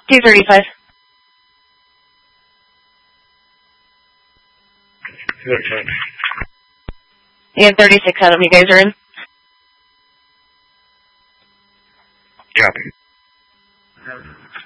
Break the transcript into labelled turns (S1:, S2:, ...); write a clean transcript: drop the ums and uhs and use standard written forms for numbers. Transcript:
S1: 235. You have 36 Adam. You guys are in?
S2: Copy.